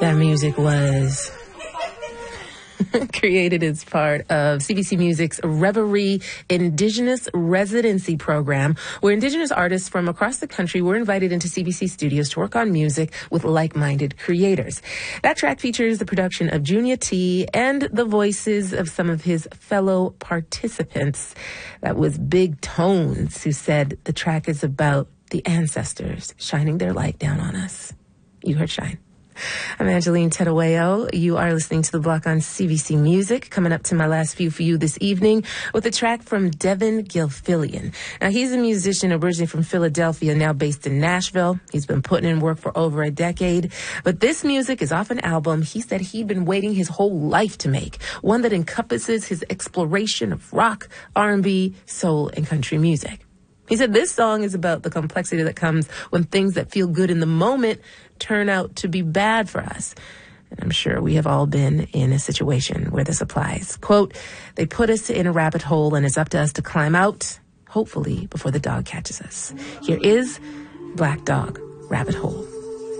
That music was created as part of CBC Music's Reverie Indigenous Residency Program, where Indigenous artists from across the country were invited into CBC studios to work on music with like-minded creators. That track features the production of Junior T and the voices of some of his fellow participants. That was Big Tones, who said the track is about the ancestors shining their light down on us. You heard Shine. I'm Angeline Terueo. You are listening to The Block on CBC Music. Coming up to my last few for you this evening with a track from Devin Gilfillian. Now, he's a musician originally from Philadelphia, now based in Nashville. He's been putting in work for over a decade. But this music is off an album he said he'd been waiting his whole life to make, one that encompasses his exploration of rock, R&B, soul, and country music. He said this song is about the complexity that comes when things that feel good in the moment turn out to be bad for us. And I'm sure we have all been in a situation where this applies. Quote, they put us in a rabbit hole and it's up to us to climb out, hopefully before the dog catches us. Here is Black Dog, Rabbit Hole.